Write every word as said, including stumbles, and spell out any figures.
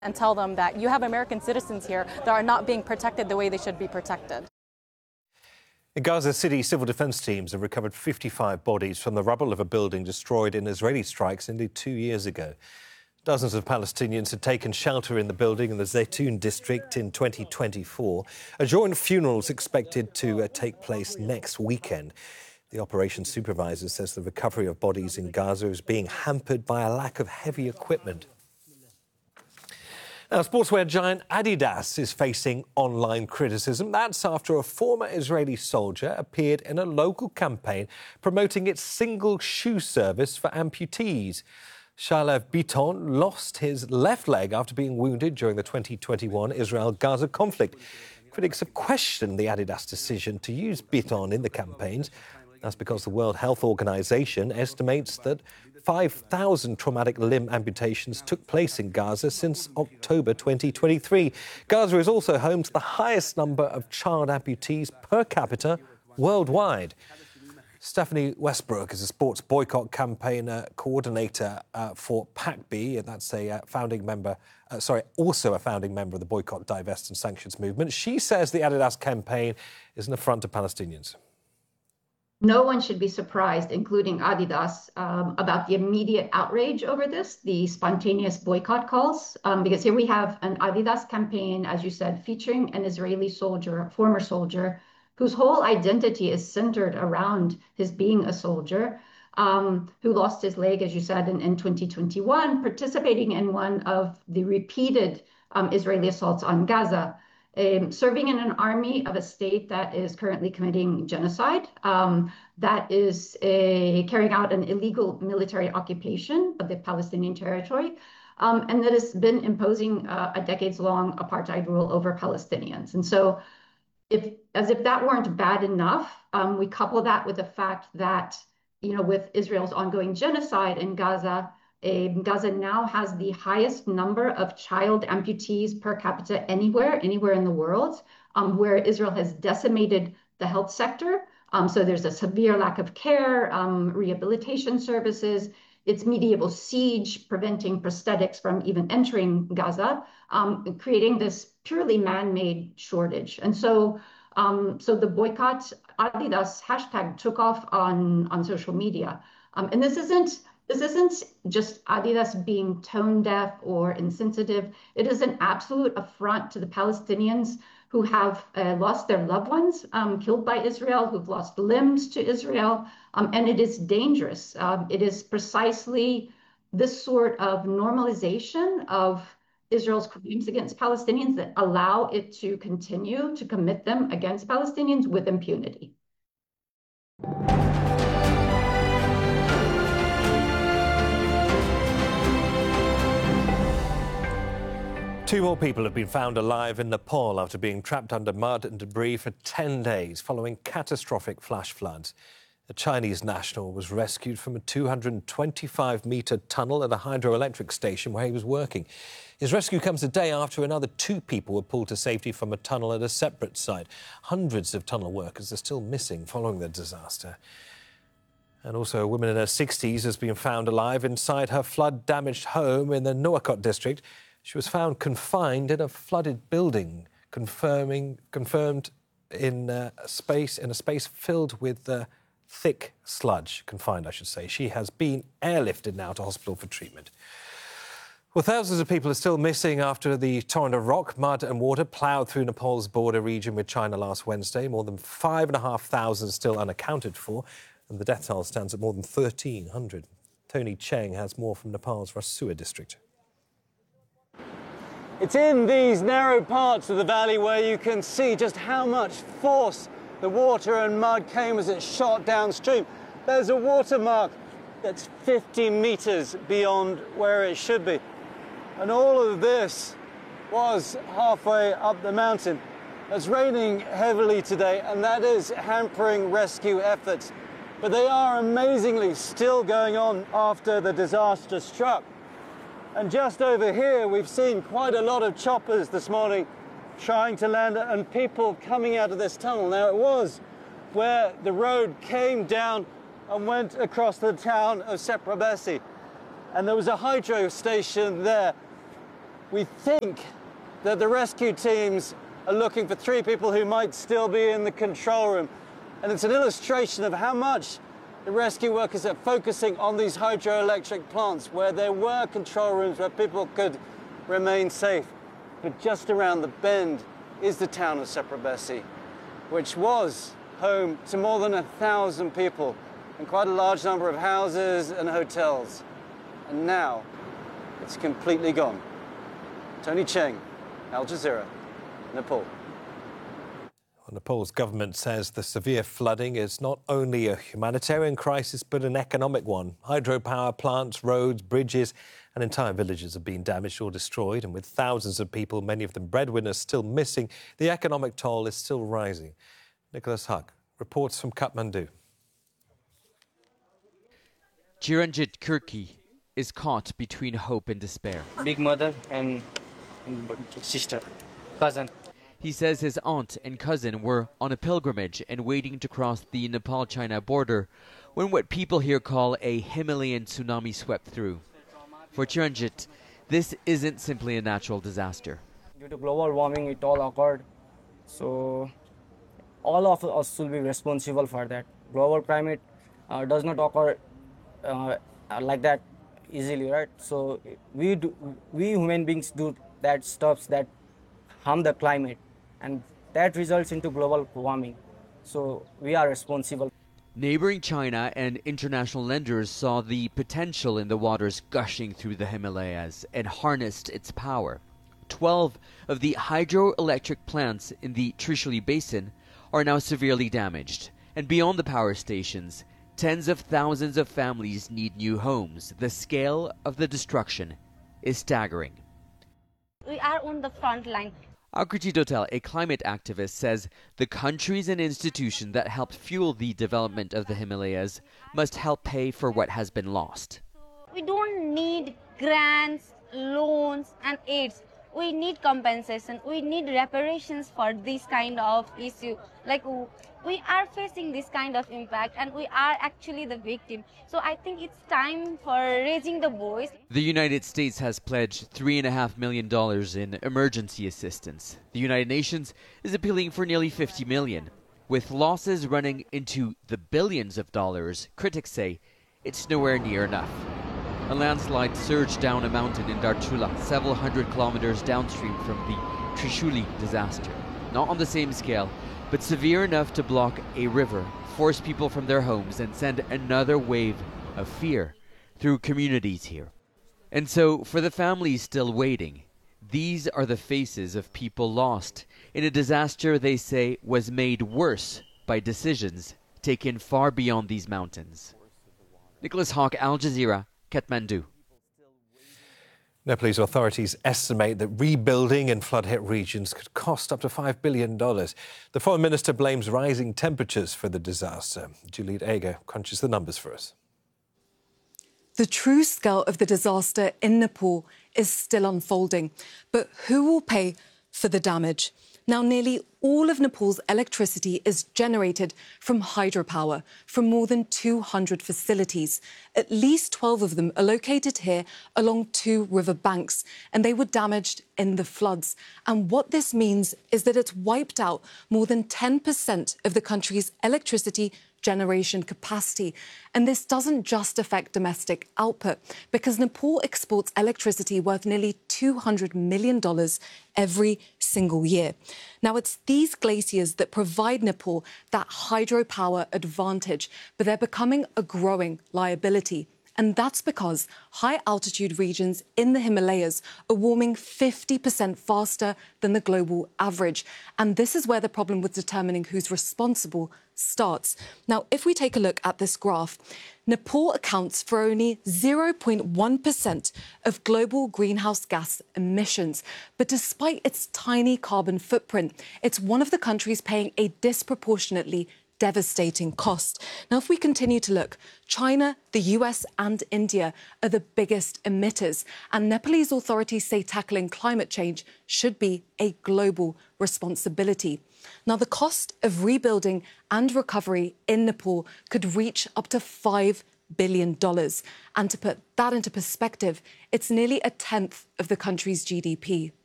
and tell them that you have American citizens here that are not being protected the way they should be protected. In Gaza City, civil defence teams have recovered fifty-five bodies from the rubble of a building destroyed in Israeli strikes nearly two years ago. Dozens of Palestinians had taken shelter in the building in the Zaytoun district in twenty twenty-four. A joint funeral is expected to uh, take place next weekend. The operations supervisor says the recovery of bodies in Gaza is being hampered by a lack of heavy equipment. Now, sportswear giant Adidas is facing online criticism. That's after a former Israeli soldier appeared in a local campaign promoting its single shoe service for amputees. Shalev Biton lost his left leg after being wounded during the twenty twenty-one Israel-Gaza conflict. Critics have questioned the Adidas decision to use Biton in the campaigns. That's because the World Health Organization estimates that five thousand traumatic limb amputations took place in Gaza since October twenty twenty-three. Gaza is also home to the highest number of child amputees per capita worldwide. Stephanie Westbrook is a sports boycott campaigner coordinator uh, for PACB, and that's a uh, founding member, uh, sorry, also a founding member of the Boycott, Divest and Sanctions movement. She says the Adidas campaign is an affront to Palestinians. No one should be surprised, including Adidas, um, about the immediate outrage over this, the spontaneous boycott calls, um, because here we have an Adidas campaign, as you said, featuring an Israeli soldier, a former soldier, whose whole identity is centered around his being a soldier, um, who lost his leg, as you said, in, in twenty twenty-one, participating in one of the repeated um, Israeli assaults on Gaza. Um, serving in an army of a state that is currently committing genocide, um, that is a, carrying out an illegal military occupation of the Palestinian territory, um, and that has been imposing uh, a decades-long apartheid rule over Palestinians. And so, if as if that weren't bad enough, um, we couple that with the fact that, you know, with Israel's ongoing genocide in Gaza, Um, Gaza now has the highest number of child amputees per capita anywhere, anywhere in the world, um, where Israel has decimated the health sector. Um, so there's a severe lack of care, um, rehabilitation services. It's medieval siege, preventing prosthetics from even entering Gaza, um, creating this purely man-made shortage. And so, um, so the boycott Adidas hashtag took off on, on social media. Um, and this isn't This isn't just Adidas being tone deaf or insensitive. It is an absolute affront to the Palestinians who have uh, lost their loved ones um, killed by Israel, who've lost limbs to Israel, um, and it is dangerous. Um, it is precisely this sort of normalization of Israel's crimes against Palestinians that allow it to continue to commit them against Palestinians with impunity. Two more people have been found alive in Nepal after being trapped under mud and debris for ten days following catastrophic flash floods. A Chinese national was rescued from a two hundred twenty-five metre tunnel at a hydroelectric station where he was working. His rescue comes a day after another two people were pulled to safety from a tunnel at a separate site. Hundreds of tunnel workers are still missing following the disaster. And also a woman in her sixties has been found alive inside her flood-damaged home in the Nuwakot district. She was found confined in a flooded building, confirming confirmed in uh, a space in a space filled with uh, thick sludge. Confined, I should say. She has been airlifted now to hospital for treatment. Well, thousands of people are still missing after the torrent of rock, mud and water ploughed through Nepal's border region with China last Wednesday. More than five and a half thousand still unaccounted for, and the death toll stands at more than thirteen hundred. Tony Cheng has more from Nepal's Rasua district. It's in these narrow parts of the valley where you can see just how much force the water and mud came as it shot downstream. There's a watermark that's fifty metres beyond where it should be. And all of this was halfway up the mountain. It's raining heavily today, and that is hampering rescue efforts. But they are amazingly still going on after the disaster struck. And just over here, we've seen quite a lot of choppers this morning trying to land and people coming out of this tunnel. Now, it was where the road came down and went across the town of Seprabesi. And there was a hydro station there. We think that the rescue teams are looking for three people who might still be in the control room. And it's an illustration of how much the rescue workers are focusing on these hydroelectric plants where there were control rooms where people could remain safe. But just around the bend is the town of Seprabesi, which was home to more than a thousand people and quite a large number of houses and hotels. And now it's completely gone. Tony Cheng, Al Jazeera, Nepal. Nepal's government says the severe flooding is not only a humanitarian crisis but an economic one. Hydropower plants, roads, bridges and entire villages have been damaged or destroyed, and with thousands of people, many of them breadwinners, still missing, the economic toll is still rising. Nicholas Hug reports from Kathmandu. Chiranjit Kirki is caught between hope and despair. Big mother and, and sister, cousin. He says his aunt and cousin were on a pilgrimage and waiting to cross the Nepal-China border when what people here call a Himalayan tsunami swept through. For Chiranjit, this isn't simply a natural disaster. Due to global warming, it all occurred. So all of us will be responsible for that. Global climate uh, does not occur uh, like that easily, right? So we do, we human beings do that stuff that harm the climate, and that results into global warming. So we are responsible. Neighboring China and international lenders saw the potential in the waters gushing through the Himalayas and harnessed its power. Twelve of the hydroelectric plants in the Trishuli Basin are now severely damaged. And beyond the power stations, tens of thousands of families need new homes. The scale of the destruction is staggering. We are on the front line. Akriti Dotel, a climate activist, says the countries and institutions that helped fuel the development of the Himalayas must help pay for what has been lost. We don't need grants, loans and aids. We need compensation. We need reparations for this kind of issue. Like, we are facing this kind of impact and we are actually the victim. So I think it's time for raising the voice. The United States has pledged three point five million dollars in emergency assistance. The United Nations is appealing for nearly fifty million dollars. With losses running into the billions of dollars, critics say it's nowhere near enough. A landslide surged down a mountain in Darchula, several hundred kilometers downstream from the Trishuli disaster. Not on the same scale, but severe enough to block a river, force people from their homes, and send another wave of fear through communities here. And so, for the families still waiting, these are the faces of people lost in a disaster they say was made worse by decisions taken far beyond these mountains. Nicholas Hawk, Al Jazeera, Kathmandu. Nepalese authorities estimate that rebuilding in flood-hit regions could cost up to five billion dollars. The foreign minister blames rising temperatures for the disaster. Juliet Ager crunches the numbers for us. The true scale of the disaster in Nepal is still unfolding. But who will pay for the damage? Now, nearly all of Nepal's electricity is generated from hydropower from more than two hundred facilities. At least twelve of them are located here along two river banks, and they were damaged in the floods. And what this means is that it's wiped out more than ten percent of the country's electricity generation capacity. And this doesn't just affect domestic output, because Nepal exports electricity worth nearly two hundred million dollars every single year. Now, it's these glaciers that provide Nepal that hydropower advantage, but they're becoming a growing liability. And that's because high-altitude regions in the Himalayas are warming fifty percent faster than the global average. And this is where the problem with determining who's responsible starts. Now, if we take a look at this graph, Nepal accounts for only zero point one percent of global greenhouse gas emissions. But despite its tiny carbon footprint, it's one of the countries paying a disproportionately devastating cost. Now, if we continue to look, China, the U S and India are the biggest emitters, and Nepalese authorities say tackling climate change should be a global responsibility. Now, the cost of rebuilding and recovery in Nepal could reach up to five billion dollars. And to put that into perspective, it's nearly a tenth of the country's G D P.